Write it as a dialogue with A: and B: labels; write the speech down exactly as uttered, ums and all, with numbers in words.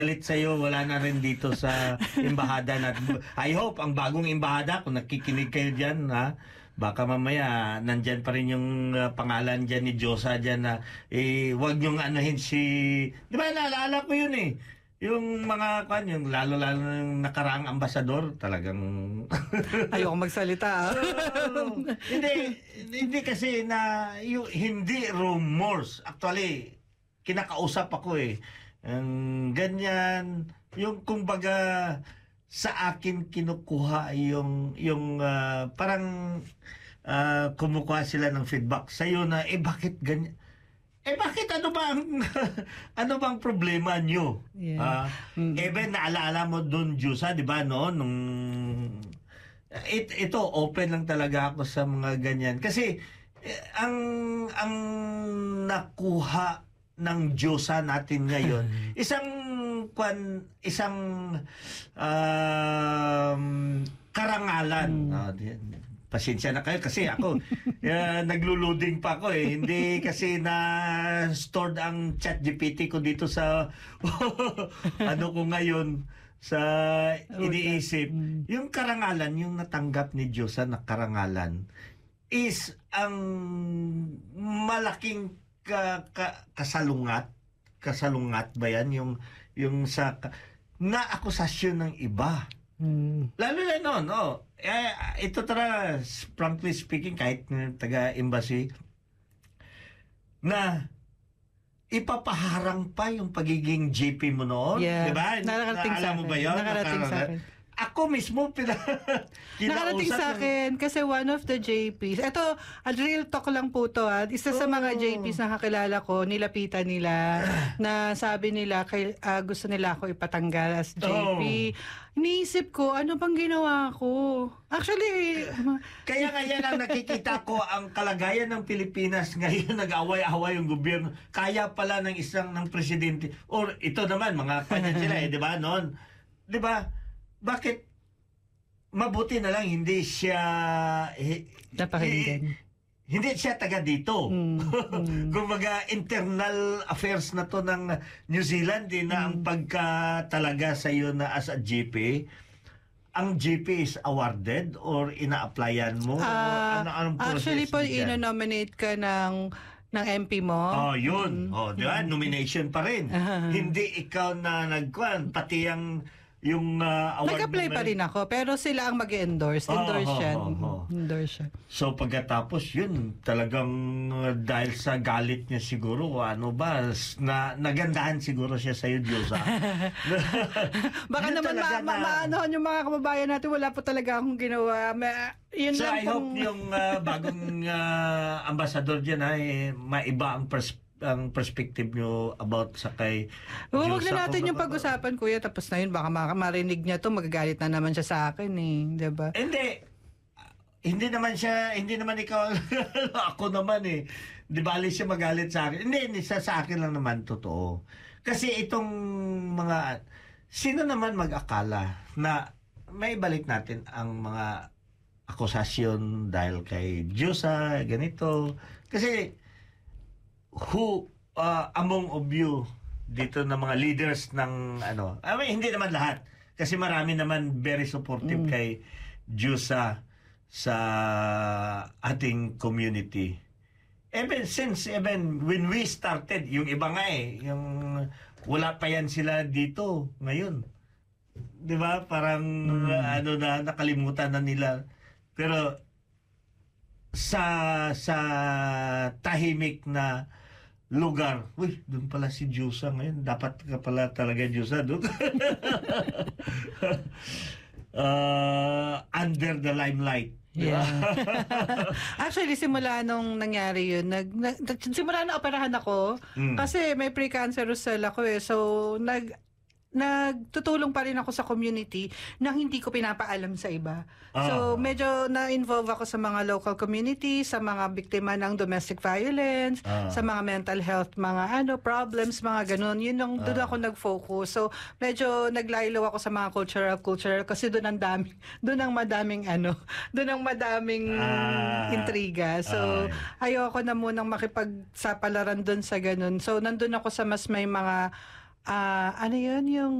A: galit sa'yo, wala na rin dito sa embahada natin. I hope ang bagong embahada, kung nakikinig kayo dyan, ha, baka mamaya nandyan pa rin yung uh, pangalan dyan ni Diyosa dyan na eh, wag niyong anuhin si... Di ba, naalala ko yun eh. Yung mga kan, yung lalo-lalo ng nakaraang ambasador, talagang...
B: Ayoko magsalita. Ah.
A: uh, hindi, hindi kasi na yung, hindi rumors. Actually, kinakausap ako eh. Ang ganyan, yung kumbaga sa akin kinukuha yung yung uh, parang uh, kumukuha sila ng feedback sa iyo na eh bakit ganyan? Eh bakit ano ba ang ano bang problema niyo?
B: Yeah.
A: Uh,
B: mm-hmm.
A: Even naalaala mo doon Diyosa, 'di ba no, nung it, ito open lang talaga ako sa mga ganyan kasi eh, ang ang nakuha ng Diyosa natin ngayon isang kwan isang um, karangalan.
B: Mm.
A: Uh, pasensya na kayo kasi ako uh, naglo-loading pa ako eh, hindi kasi na stored ang ChatGPT ko dito sa ano ko ngayon sa iniisip.
B: Mm.
A: Yung karangalan, yung natanggap ni Diyosa na karangalan is ang malaking Ka, ka, kasalungat kasalungat ba yan yung yung sa na akusasyon ng iba
B: mm.
A: lalo na no no eh, ito tara frankly speaking kahit taga embassy na ipapaharang pa yung pagiging G P mo noon,
B: yeah.
A: di ba?
B: Nakarating
A: na,
B: sa
A: alam mo ba yun?
B: Nakarating sa akin.
A: Ako mismo pina
B: nakarating sa akin kasi one of the J Ps. Ito, a real talk lang po to. Ha. Isa sa
A: oh.
B: mga J Ps na kakilala ko, nilapitan nila na sabi nila kay, uh, gusto nila ako ipatanggal as J P. Oh. Iniisip ko, ano bang ginawa ko? Actually,
A: kaya nga yan ang nakikita ko ang kalagayan ng Pilipinas ngayon, nag-away-away yung gobyerno. Kaya pala ng isang ng presidente or ito naman mga kanya sila eh, di ba noon? Di ba? Bakit mabuti na lang hindi siya hi, hi, hindi siya taga dito. Mm, mm. Kumbaga internal affairs na to ng New Zealand din na mm. ang pagka talaga sa iyo na as a G P, ang G P is awarded or ina-applyan mo?
B: Uh,
A: ano anong process?
B: Actually po ino-nominate ka ng ng M P mo.
A: Oh, yun. Mm. Oh, di ba? Nomination pa rin. Uh-huh. Hindi ikaw na nagkuan pati ang yung uh, award.
B: Nag-apply pa rin ako, pero sila ang mag-endorse. Endorse
A: oh,
B: siya.
A: Oh, oh, oh.
B: Endorse siya.
A: So pagkatapos yun, talagang uh, dahil sa galit niya siguro, ano ba, na nagandahan siguro siya sa iyo, Diyosa.
B: Baka naman ma- ma- maanohan yung mga kababayan natin, wala po talaga akong ginawa. Ma- yun
A: so
B: lang
A: I pong... hope yung uh, bagong uh, ambasador dyan ay maiba ang perspective ang perspective nyo about sa kay
B: oh, wag na natin yung pag-usapan, kuya, tapos na yun baka marinig niya to, magagalit na naman siya sa akin eh, di ba?
A: Hindi hindi naman siya, hindi naman ikaw ako naman eh, di bali siya magalit sa akin, hindi, hindi sa, sa akin lang naman totoo kasi itong mga sino naman mag-akala na may balik natin ang mga akusasyon dahil kay Diyosa ganito, kasi who uh, among of you dito na mga leaders ng ano, I mean, hindi naman lahat kasi marami naman very supportive mm. kay Diyosa sa ating community. Even since even when we started, yung iba nga eh, yung wala pa yan sila dito ngayon. 'Di ba? Parang mm. uh, ano na nakalimutan na nila. Pero sa sa tahimik na lugar, uy, doon pala si Diyosa ngayon. Dapat ka pala talaga Diyosa doon. uh, under the limelight.
B: Yeah. Actually, simula nung nangyari yun, nag, nag, simula na operahan ako, mm. kasi may precancerous cell ako eh. So, nag, nagtutulong pa rin ako sa community nang hindi ko pinapaalam sa iba. Ah. So, medyo na-involve ako sa mga local community, sa mga biktima ng domestic violence, ah. sa mga mental health, mga ano, problems, mga ganun. Yun ang, doon ah. ako nag-focus. So, medyo naglaylo ako sa mga cultural, cultural, kasi doon ang daming, doon ang madaming ano, doon ang madaming ah. intriga. So, ah. ayoko na munang makipagsapalaran doon sa ganun. So, nandun ako sa mas may mga Ah, ano yun yung